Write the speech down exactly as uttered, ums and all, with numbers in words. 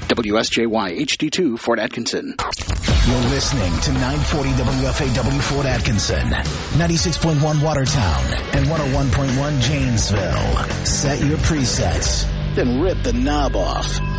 W S J Y H D two, Fort Atkinson. You're listening to nine forty W F A W Fort Atkinson, ninety-six point one Watertown, and one oh one point one Janesville. Set your presets, then rip the knob off.